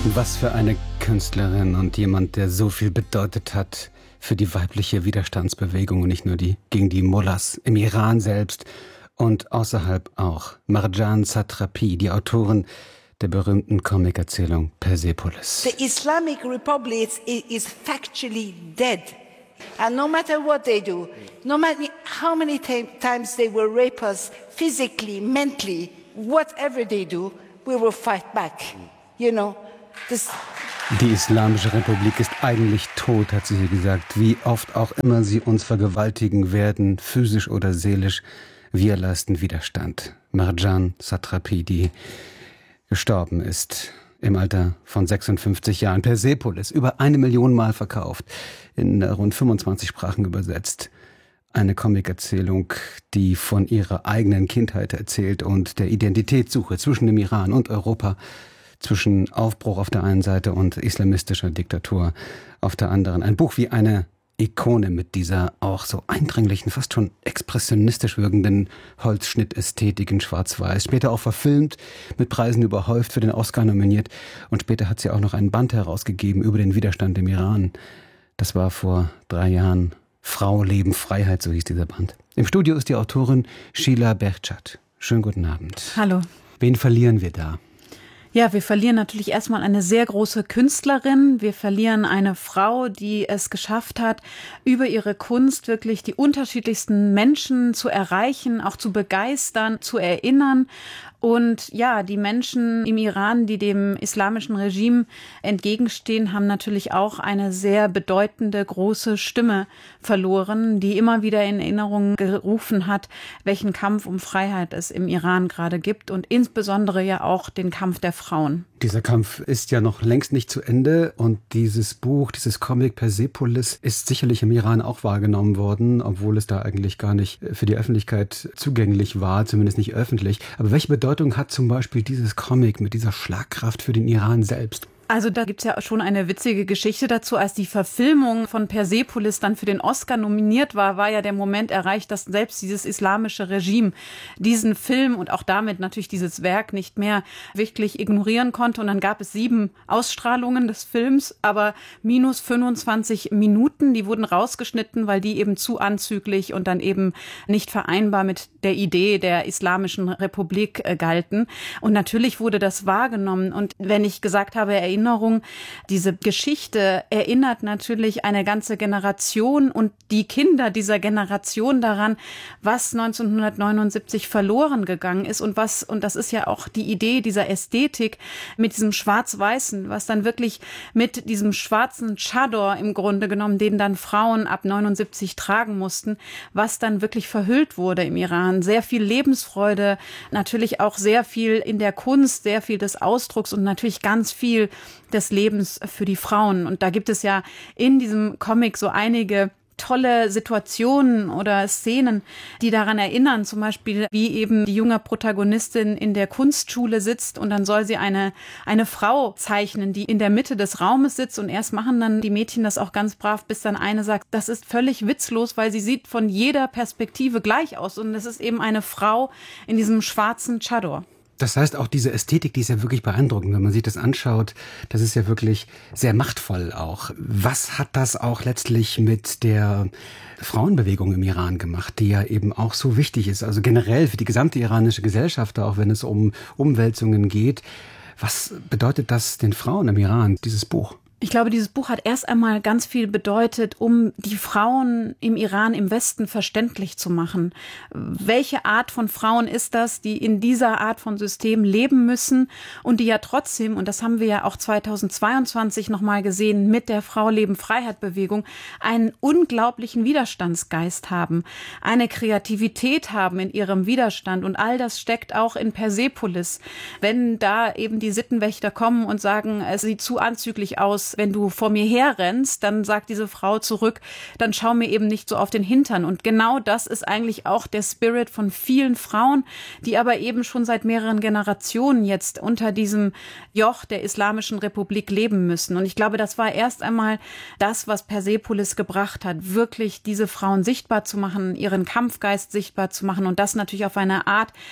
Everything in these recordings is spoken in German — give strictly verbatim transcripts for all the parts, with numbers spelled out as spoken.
Was für eine Künstlerin und jemand, der so viel bedeutet hat für die weibliche Widerstandsbewegung und nicht nur die gegen die Mullahs im Iran selbst und außerhalb auch. Marjan Satrapi, die Autorin der berühmten Comicerzählung Persepolis. The Islamic Republic is, is factually dead. And no matter what they do, no matter how many times they will rape us physically, mentally, whatever they do, we will fight back. You know, this Die Islamische Republik ist eigentlich tot, hat sie hier gesagt. Wie oft auch immer sie uns vergewaltigen werden, physisch oder seelisch, wir leisten Widerstand. Marjan Satrapi, die gestorben ist im Alter von sechsundfünfzig Jahren. Persepolis, über eine Million Mal verkauft, in rund fünfundzwanzig Sprachen übersetzt. Eine Comicerzählung, die von ihrer eigenen Kindheit erzählt und der Identitätssuche zwischen dem Iran und Europa, zwischen Aufbruch auf der einen Seite und islamistischer Diktatur auf der anderen. Ein Buch wie eine Ikone mit dieser auch so eindringlichen, fast schon expressionistisch wirkenden Holzschnittästhetik in Schwarz-Weiß. Später auch verfilmt, mit Preisen überhäuft, für den Oscar nominiert. Und später hat sie auch noch einen Band herausgegeben über den Widerstand im Iran. Das war vor drei Jahren. Frau, Leben, Freiheit, so hieß dieser Band. Im Studio ist die Autorin Sheila Behçet. Schönen guten Abend. Hallo. Wen verlieren wir da? Ja, wir verlieren natürlich erstmal eine sehr große Künstlerin. Wir verlieren eine Frau, die es geschafft hat, über ihre Kunst wirklich die unterschiedlichsten Menschen zu erreichen, auch zu begeistern, zu erinnern. Und ja, die Menschen im Iran, die dem islamischen Regime entgegenstehen, haben natürlich auch eine sehr bedeutende, große Stimme verloren, die immer wieder in Erinnerung gerufen hat, welchen Kampf um Freiheit es im Iran gerade gibt und insbesondere ja auch den Kampf der Frauen. Dieser Kampf ist ja noch längst nicht zu Ende und dieses Buch, dieses Comic Persepolis ist sicherlich im Iran auch wahrgenommen worden, obwohl es da eigentlich gar nicht für die Öffentlichkeit zugänglich war, zumindest nicht öffentlich. Aber welche Bedeutung hat zum Beispiel dieses Comic mit dieser Schlagkraft für den Iran selbst? Also da gibt's ja schon eine witzige Geschichte dazu. Als die Verfilmung von Persepolis dann für den Oscar nominiert war, war ja der Moment erreicht, dass selbst dieses islamische Regime diesen Film und auch damit natürlich dieses Werk nicht mehr wirklich ignorieren konnte. Und dann gab es sieben Ausstrahlungen des Films, aber minus fünfundzwanzig Minuten. Die wurden rausgeschnitten, weil die eben zu anzüglich und dann eben nicht vereinbar mit der Idee der Islamischen Republik äh, galten. Und natürlich wurde das wahrgenommen. Und wenn ich gesagt habe, er Erinnerung. Diese Geschichte erinnert natürlich eine ganze Generation und die Kinder dieser Generation daran, was neunzehnhundertneunundsiebzig verloren gegangen ist und was, und das ist ja auch die Idee dieser Ästhetik mit diesem Schwarz-Weißen, was dann wirklich mit diesem schwarzen Chador im Grunde genommen, den dann Frauen ab neunundsiebzig tragen mussten, was dann wirklich verhüllt wurde im Iran. Sehr viel Lebensfreude, natürlich auch sehr viel in der Kunst, sehr viel des Ausdrucks und natürlich ganz viel des Lebens für die Frauen. Und da gibt es ja in diesem Comic so einige tolle Situationen oder Szenen, die daran erinnern, zum Beispiel, wie eben die junge Protagonistin in der Kunstschule sitzt und dann soll sie eine, eine Frau zeichnen, die in der Mitte des Raumes sitzt und erst machen dann die Mädchen das auch ganz brav, bis dann eine sagt, das ist völlig witzlos, weil sie sieht von jeder Perspektive gleich aus und es ist eben eine Frau in diesem schwarzen Chador. Das heißt, auch diese Ästhetik, die ist ja wirklich beeindruckend, wenn man sich das anschaut. Das ist ja wirklich sehr machtvoll auch. Was hat das auch letztlich mit der Frauenbewegung im Iran gemacht, die ja eben auch so wichtig ist, also generell für die gesamte iranische Gesellschaft, auch wenn es um Umwälzungen geht. Was bedeutet das den Frauen im Iran, dieses Buch? Ich glaube, dieses Buch hat erst einmal ganz viel bedeutet, um die Frauen im Iran, im Westen verständlich zu machen. Welche Art von Frauen ist das, die in dieser Art von System leben müssen und die ja trotzdem, und das haben wir ja auch zweitausendzweiundzwanzig nochmal gesehen, mit der Frau-Leben-Freiheit-Bewegung, einen unglaublichen Widerstandsgeist haben, eine Kreativität haben in ihrem Widerstand und all das steckt auch in Persepolis. Wenn da eben die Sittenwächter kommen und sagen, es sieht zu anzüglich aus, wenn du vor mir herrennst, dann sagt diese Frau zurück, dann schau mir eben nicht so auf den Hintern. Und genau das ist eigentlich auch der Spirit von vielen Frauen, die aber eben schon seit mehreren Generationen jetzt unter diesem Joch der Islamischen Republik leben müssen. Und ich glaube, das war erst einmal das, was Persepolis gebracht hat, wirklich diese Frauen sichtbar zu machen, ihren Kampfgeist sichtbar zu machen und das natürlich auf eine Art,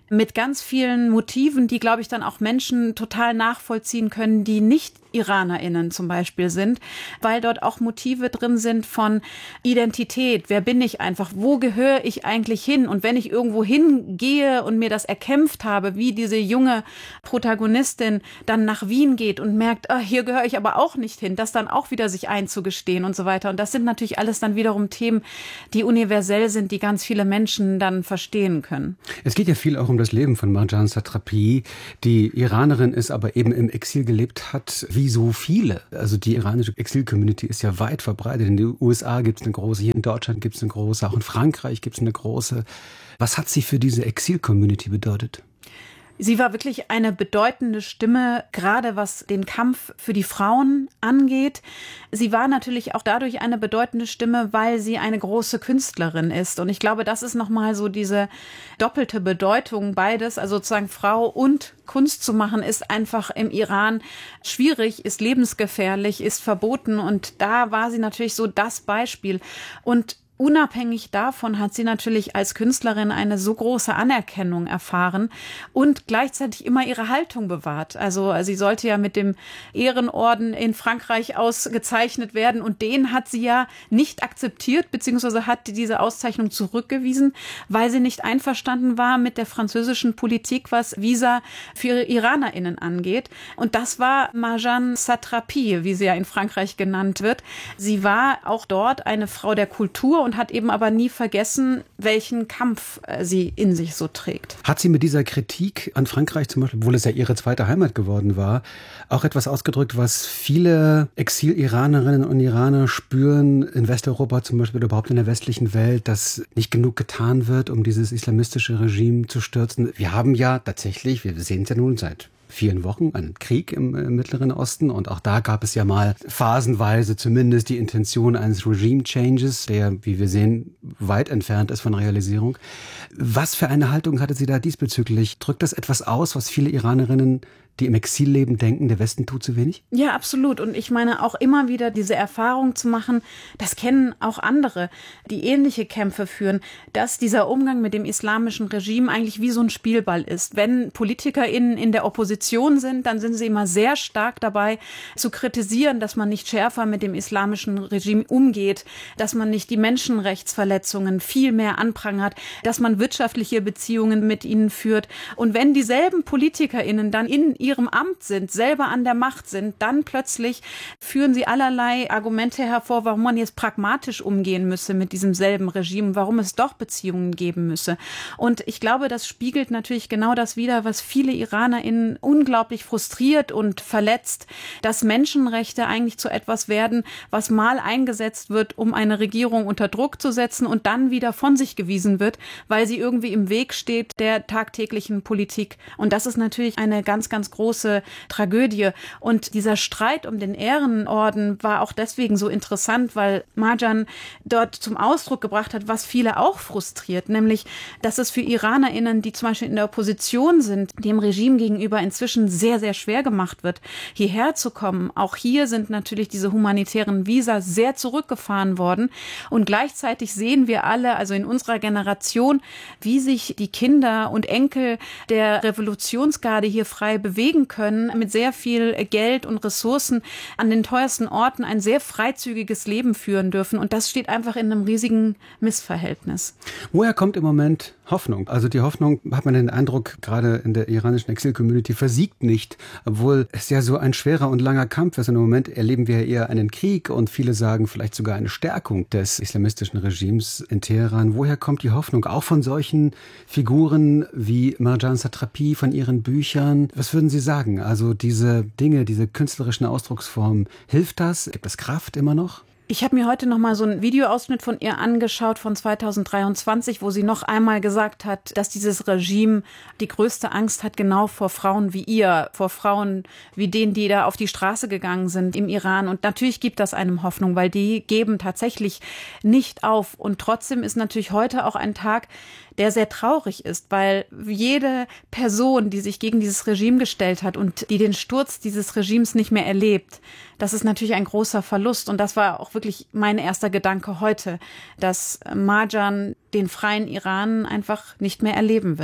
mit ganz vielen Motiven, die, glaube ich, dann auch Menschen total nachvollziehen können, die nicht IranerInnen zum Beispiel sind, weil dort auch Motive drin sind von Identität. Wer bin ich einfach? Wo gehöre ich eigentlich hin? Und wenn ich irgendwo hingehe und mir das erkämpft habe, wie diese junge Protagonistin dann nach Wien geht und merkt, ah, hier gehöre ich aber auch nicht hin, das dann auch wieder sich einzugestehen und so weiter. Und das sind natürlich alles dann wiederum Themen, die universell sind, die ganz viele Menschen dann verstehen können. Es geht ja viel auch um das Leben von Marjane Satrapi, die Iranerin ist, aber eben im Exil gelebt hat, wie so viele. Also die iranische Exil-Community ist ja weit verbreitet. In den U S A gibt es eine große, hier in Deutschland gibt es eine große, auch in Frankreich gibt es eine große. Was hat sie für diese Exil-Community bedeutet? Sie war wirklich eine bedeutende Stimme, gerade was den Kampf für die Frauen angeht. Sie war natürlich auch dadurch eine bedeutende Stimme, weil sie eine große Künstlerin ist. Und ich glaube, das ist nochmal so diese doppelte Bedeutung, beides, also sozusagen Frau und Kunst zu machen, ist einfach im Iran schwierig, ist lebensgefährlich, ist verboten. Und da war sie natürlich so das Beispiel. Und unabhängig davon hat sie natürlich als Künstlerin eine so große Anerkennung erfahren und gleichzeitig immer ihre Haltung bewahrt. Also sie sollte ja mit dem Ehrenorden in Frankreich ausgezeichnet werden und den hat sie ja nicht akzeptiert, beziehungsweise hat diese Auszeichnung zurückgewiesen, weil sie nicht einverstanden war mit der französischen Politik, was Visa für IranerInnen angeht. Und das war Marjane Satrapi, wie sie ja in Frankreich genannt wird. Sie war auch dort eine Frau der Kultur und hat eben aber nie vergessen, welchen Kampf sie in sich so trägt. Hat sie mit dieser Kritik an Frankreich zum Beispiel, obwohl es ja ihre zweite Heimat geworden war, auch etwas ausgedrückt, was viele Exil-Iranerinnen und Iraner spüren, in Westeuropa zum Beispiel oder überhaupt in der westlichen Welt, dass nicht genug getan wird, um dieses islamistische Regime zu stürzen? Wir haben ja tatsächlich, wir sehen es ja nun seit vielen Wochen, einen Krieg im, im Mittleren Osten. Und auch da gab es ja mal phasenweise zumindest die Intention eines Regime-Changes, der, wie wir sehen, weit entfernt ist von Realisierung. Was für eine Haltung hatte sie da diesbezüglich? Drückt das etwas aus, was viele Iranerinnen, die im Exil leben, denken, der Westen tut zu wenig? Ja, absolut. Und ich meine auch immer wieder diese Erfahrung zu machen, das kennen auch andere, die ähnliche Kämpfe führen, dass dieser Umgang mit dem islamischen Regime eigentlich wie so ein Spielball ist. Wenn PolitikerInnen in der Opposition sind, dann sind sie immer sehr stark dabei zu kritisieren, dass man nicht schärfer mit dem islamischen Regime umgeht, dass man nicht die Menschenrechtsverletzungen viel mehr anprangert, dass man wirtschaftliche Beziehungen mit ihnen führt. Und wenn dieselben PolitikerInnen dann in ihrem Amt sind, selber an der Macht sind, dann plötzlich führen sie allerlei Argumente hervor, warum man jetzt pragmatisch umgehen müsse mit diesem selben Regime, warum es doch Beziehungen geben müsse. Und ich glaube, das spiegelt natürlich genau das wider, was viele IranerInnen unglaublich frustriert und verletzt, dass Menschenrechte eigentlich zu etwas werden, was mal eingesetzt wird, um eine Regierung unter Druck zu setzen und dann wieder von sich gewiesen wird, weil sie irgendwie im Weg steht der tagtäglichen Politik. Und das ist natürlich eine ganz, ganz große Tragödie. Und dieser Streit um den Ehrenorden war auch deswegen so interessant, weil Marjane dort zum Ausdruck gebracht hat, was viele auch frustriert, nämlich, dass es für IranerInnen, die zum Beispiel in der Opposition sind, dem Regime gegenüber inzwischen sehr, sehr schwer gemacht wird, hierher zu kommen. Auch hier sind natürlich diese humanitären Visa sehr zurückgefahren worden. Und gleichzeitig sehen wir alle, also in unserer Generation, wie sich die Kinder und Enkel der Revolutionsgarde hier frei bewegen können, mit sehr viel Geld und Ressourcen an den teuersten Orten ein sehr freizügiges Leben führen dürfen. Und das steht einfach in einem riesigen Missverhältnis. Woher kommt im Moment Hoffnung? Also die Hoffnung, hat man den Eindruck, gerade in der iranischen Exil-Community versiegt nicht, obwohl es ja so ein schwerer und langer Kampf ist. Und im Moment erleben wir eher einen Krieg und viele sagen vielleicht sogar eine Stärkung des islamistischen Regimes in Teheran. Woher kommt die Hoffnung? Auch von solchen Figuren wie Marjane Satrapi, von ihren Büchern. Was würden Sie sagen? Also diese Dinge, diese künstlerischen Ausdrucksformen, hilft das? Gibt es Kraft immer noch? Ich habe mir heute noch mal so einen Videoausschnitt von ihr angeschaut von zweitausenddreiundzwanzig, wo sie noch einmal gesagt hat, dass dieses Regime die größte Angst hat, genau vor Frauen wie ihr, vor Frauen wie denen, die da auf die Straße gegangen sind im Iran. Und natürlich gibt das einem Hoffnung, weil die geben tatsächlich nicht auf. Und trotzdem ist natürlich heute auch ein Tag, der sehr traurig ist, weil jede Person, die sich gegen dieses Regime gestellt hat und die den Sturz dieses Regimes nicht mehr erlebt, das ist natürlich ein großer Verlust. Und das war auch wirklich mein erster Gedanke heute, dass Marjane den freien Iran einfach nicht mehr erleben wird.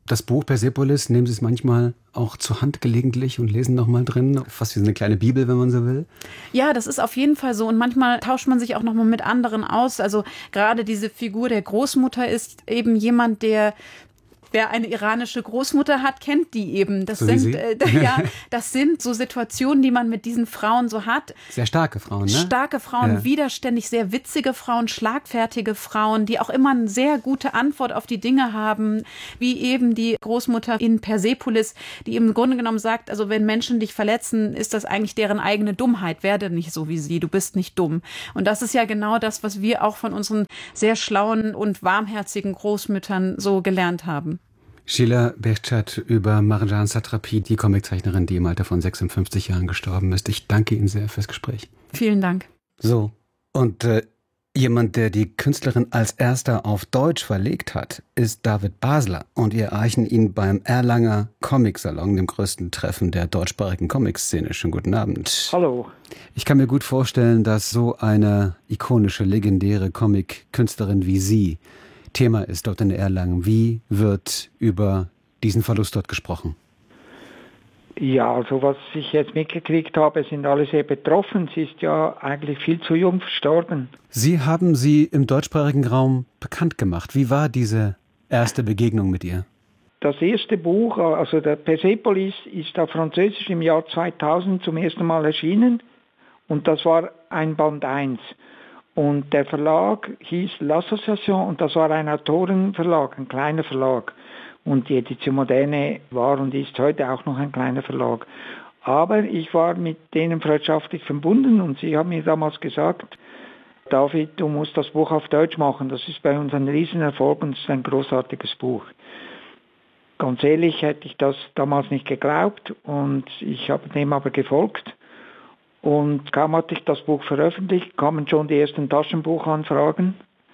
Das Buch Persepolis, nehmen Sie es manchmal auch zur Hand gelegentlich und lesen nochmal drin? Fast wie so eine kleine Bibel, wenn man so will. Ja, das ist auf jeden Fall so. Und manchmal tauscht man sich auch nochmal mit anderen aus. Also gerade diese Figur der Großmutter ist eben jemand, der... Wer eine iranische Großmutter hat, kennt die eben. Das so sind äh, ja, das sind so Situationen, die man mit diesen Frauen so hat. Sehr starke Frauen, ne? Starke Frauen, ja. widerständig, sehr witzige Frauen, schlagfertige Frauen, die auch immer eine sehr gute Antwort auf die Dinge haben, wie eben die Großmutter in Persepolis, die im Grunde genommen sagt, also wenn Menschen dich verletzen, ist das eigentlich deren eigene Dummheit. Werde nicht so wie sie, du bist nicht dumm. Und das ist ja genau das, was wir auch von unseren sehr schlauen und warmherzigen Großmüttern so gelernt haben. Sheila Behçet über Marjan Satrapi, die Comiczeichnerin, die im Alter von sechsundfünfzig Jahren gestorben ist. Ich danke Ihnen sehr fürs Gespräch. Vielen Dank. So, und äh, jemand, der die Künstlerin als erster auf Deutsch verlegt hat, ist David Basler. Und wir erreichen ihn beim Erlanger Comic-Salon, dem größten Treffen der deutschsprachigen Comic-Szene. Schönen guten Abend. Hallo. Ich kann mir gut vorstellen, dass so eine ikonische, legendäre Comic-Künstlerin wie Sie Thema ist dort in Erlangen. Wie wird über diesen Verlust dort gesprochen? Ja, also was ich jetzt mitgekriegt habe, sind alle sehr betroffen. Sie ist ja eigentlich viel zu jung verstorben. Sie haben sie im deutschsprachigen Raum bekannt gemacht. Wie war diese erste Begegnung mit ihr? Das erste Buch, also der Persepolis, ist auf Französisch im Jahr zweitausend zum ersten Mal erschienen. Und das war ein Band eins. Und der Verlag hieß L'Association und das war ein Autorenverlag, ein kleiner Verlag. Und die Edition Moderne war und ist heute auch noch ein kleiner Verlag. Aber ich war mit denen freundschaftlich verbunden und sie haben mir damals gesagt, David, du musst das Buch auf Deutsch machen. Das ist bei uns ein Riesenerfolg und es ist ein großartiges Buch. Ganz ehrlich hätte ich das damals nicht geglaubt und ich habe dem aber gefolgt. Und kaum hatte ich das Buch veröffentlicht, kamen schon die ersten Taschenbuchanfragen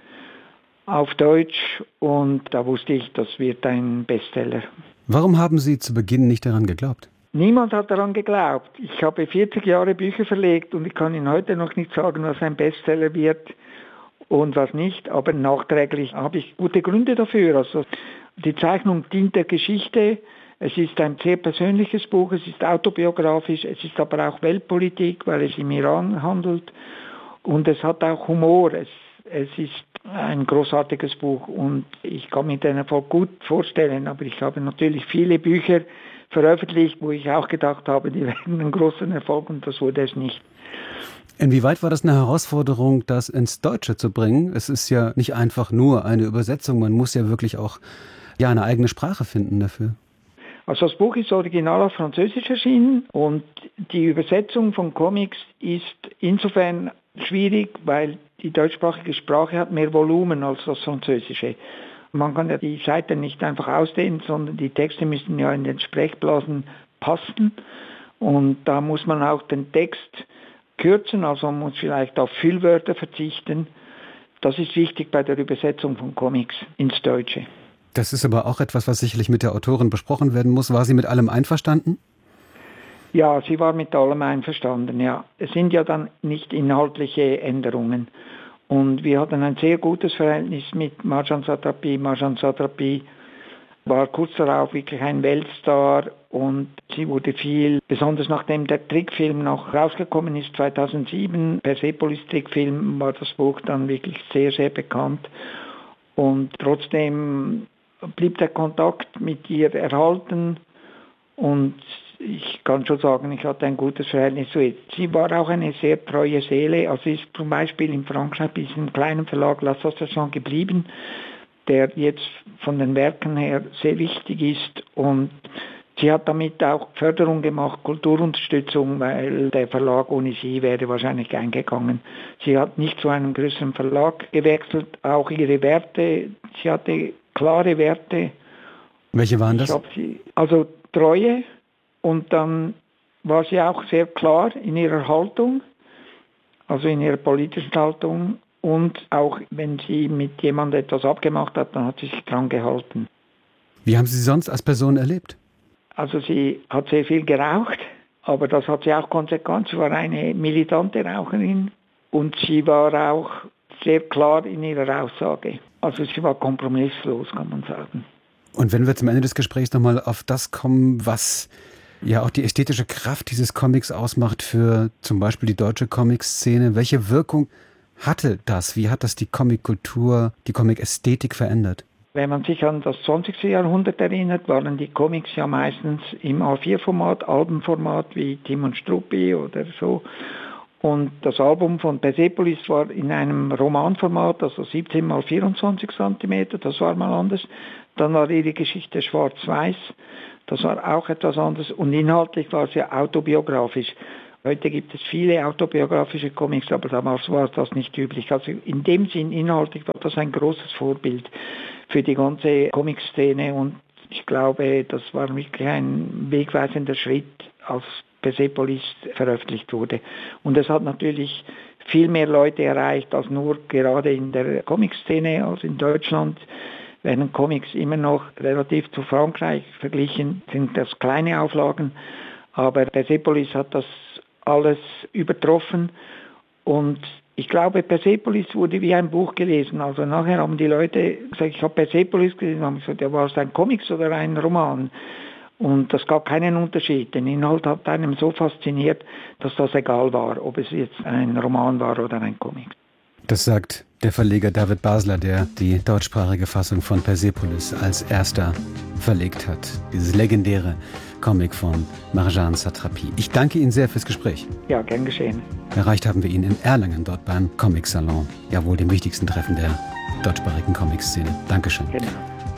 auf Deutsch und da wusste ich, das wird ein Bestseller. Warum haben Sie zu Beginn nicht daran geglaubt? Niemand hat daran geglaubt. Ich habe vierzig Jahre Bücher verlegt und ich kann Ihnen heute noch nicht sagen, was ein Bestseller wird und was nicht, aber nachträglich habe ich gute Gründe dafür. Also die Zeichnung dient der Geschichte. Es ist ein sehr persönliches Buch, es ist autobiografisch, es ist aber auch Weltpolitik, weil es im Iran handelt und es hat auch Humor. Es, es ist ein großartiges Buch und ich kann mir den Erfolg gut vorstellen, aber ich habe natürlich viele Bücher veröffentlicht, wo ich auch gedacht habe, die werden einen großen Erfolg und das wurde es nicht. Inwieweit war das eine Herausforderung, das ins Deutsche zu bringen? Es ist ja nicht einfach nur eine Übersetzung, man muss ja wirklich auch ja, eine eigene Sprache finden dafür. Also das Buch ist original auf Französisch erschienen und die Übersetzung von Comics ist insofern schwierig, weil die deutschsprachige Sprache hat mehr Volumen als das Französische. Man kann ja die Seiten nicht einfach ausdehnen, sondern die Texte müssen ja in den Sprechblasen passen und da muss man auch den Text kürzen, also man muss vielleicht auf Füllwörter verzichten. Das ist wichtig bei der Übersetzung von Comics ins Deutsche. Das ist aber auch etwas, was sicherlich mit der Autorin besprochen werden muss. War sie mit allem einverstanden? Ja, sie war mit allem einverstanden, ja. Es sind ja dann nicht inhaltliche Änderungen. Und wir hatten ein sehr gutes Verhältnis mit Marjan Satrapi. Marjan Satrapi war kurz darauf wirklich ein Weltstar und sie wurde viel, besonders nachdem der Trickfilm noch rausgekommen ist, zweitausendsieben, Persepolis-Trickfilm, war das Buch dann wirklich sehr, sehr bekannt. Und trotzdem blieb der Kontakt mit ihr erhalten und ich kann schon sagen, ich hatte ein gutes Verhältnis zu ihr. Sie war auch eine sehr treue Seele, also ist zum Beispiel in Frankreich bei diesem kleinen Verlag L'Association geblieben, der jetzt von den Werken her sehr wichtig ist und sie hat damit auch Förderung gemacht, Kulturunterstützung, weil der Verlag ohne sie wäre wahrscheinlich eingegangen. Sie hat nicht zu einem größeren Verlag gewechselt, auch ihre Werte, sie hatte klare Werte. Welche waren das? Ich hab sie, also Treue und dann war sie auch sehr klar in ihrer Haltung, also in ihrer politischen Haltung und auch wenn sie mit jemandem etwas abgemacht hat, dann hat sie sich dran gehalten. Wie haben Sie sie sonst als Person erlebt? Also sie hat sehr viel geraucht, aber das hat sie auch konsequent. Sie war eine militante Raucherin und sie war auch sehr klar in ihrer Aussage. Also sie war kompromisslos, kann man sagen. Und wenn wir zum Ende des Gesprächs nochmal auf das kommen, was ja auch die ästhetische Kraft dieses Comics ausmacht für zum Beispiel die deutsche Comic-Szene, welche Wirkung hatte das? Wie hat das die Comic-Kultur, die Comic-Ästhetik verändert? Wenn man sich an das zwanzigste Jahrhundert erinnert, waren die Comics ja meistens im A vier Format, Albenformat wie Tim und Struppi oder so. Und das Album von Persepolis war in einem Romanformat, also siebzehn mal vierundzwanzig Zentimeter, das war mal anders. Dann war ihre Geschichte schwarz-weiß, das war auch etwas anderes. Und inhaltlich war es ja autobiografisch. Heute gibt es viele autobiografische Comics, aber damals war das nicht üblich. Also in dem Sinn, inhaltlich war das ein großes Vorbild für die ganze Comic-Szene. Und ich glaube, das war wirklich ein wegweisender Schritt, als Persepolis veröffentlicht wurde. Und es hat natürlich viel mehr Leute erreicht als nur gerade in der Comic-Szene, als in Deutschland. Während Comics immer noch relativ zu Frankreich verglichen sind, das kleine Auflagen. Aber Persepolis hat das alles übertroffen. Und ich glaube, Persepolis wurde wie ein Buch gelesen. Also nachher haben die Leute gesagt, ich habe Persepolis gelesen, haben gesagt, ja, war es ein Comics oder ein Roman? Und das gab keinen Unterschied. Den Inhalt hat einem so fasziniert, dass das egal war, ob es jetzt ein Roman war oder ein Comic. Das sagt der Verleger David Basler, der die deutschsprachige Fassung von Persepolis als erster verlegt hat. Dieses legendäre Comic von Marjane Satrapi. Ich danke Ihnen sehr fürs Gespräch. Ja, gern geschehen. Erreicht haben wir ihn in Erlangen, dort beim Comic Salon. Ja, wohl dem wichtigsten Treffen der deutschsprachigen Comic-Szene. Dankeschön. Genau.